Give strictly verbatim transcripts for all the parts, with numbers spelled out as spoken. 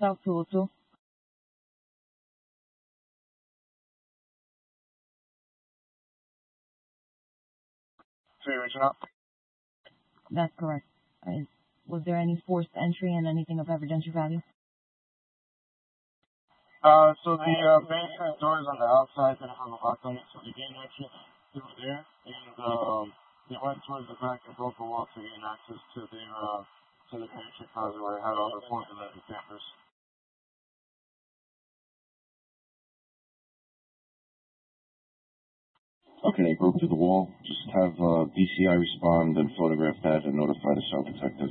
South two oh two. So you're reaching out? That's correct. Is, was there any forced entry and anything of evidentiary value? Uh, so the uh, basement door is on the outside and on the lock on it, so they gained access through there, and um, they went towards the back and broke the wall to gain access to their, uh, to the pantry closet where it had all the phones and the papers. Okay, they broke through the wall. Just have uh, B C I respond and photograph that and notify the cell detective.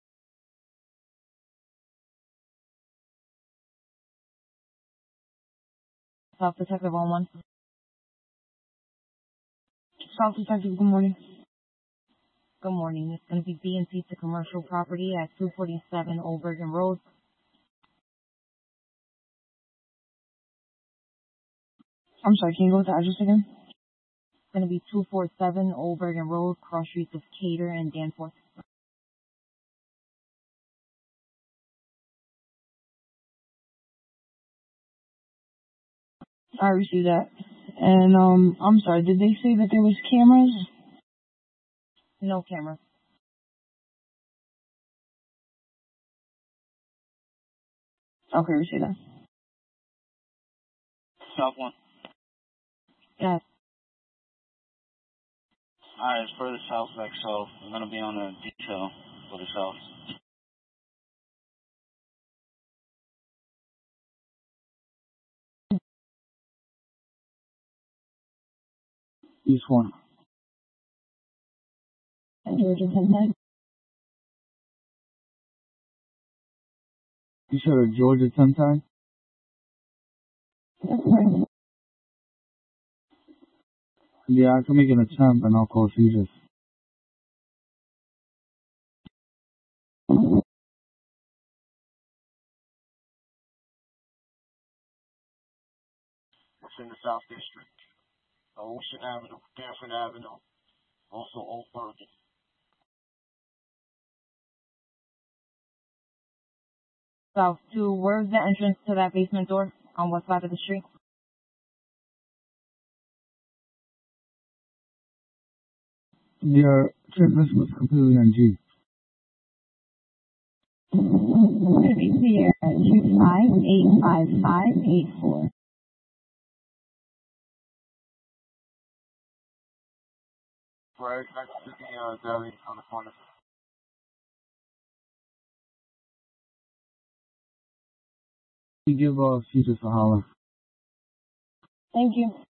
South Detective on one. South Detective, good morning. Good morning. It's going to be B and C to commercial property at two forty-seven Old Bergen Road. I'm sorry, can you go with the address again? It's going to be two forty-seven Old Bergen Road, cross streets of Cater and Danforth. I received that. And, um, I'm sorry, did they say that there was cameras? No camera. Okay, received that. South one. Yes. Alright, it's for the South X, so I'm going to be on a detail for the South. East one. Georgia ten ten. You said a Georgia ten ten? That's right. Yeah, I can make an attempt and I'll call Caesars. It's in the South District. Ocean Avenue, Danforth Avenue, also Old Bergen. South two, where's the entrance to that basement door? On what side of the street? Your transmission was completely on G. Going to be here at two five eight five five eight four. Right next to the uh, deli on the corner. You give uh, Caesars a holler. Thank you.